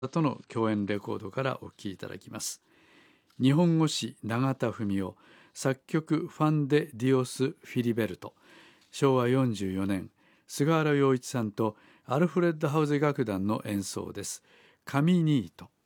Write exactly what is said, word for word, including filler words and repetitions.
との共演レコードからお聴きいただきます。日本語詞永田文夫、作曲ファンデ・ディオス・フィリベルト、しょうわよんじゅうよねん、菅原洋一さんとアルフレッド・ハウゼ楽団の演奏です。カミニート。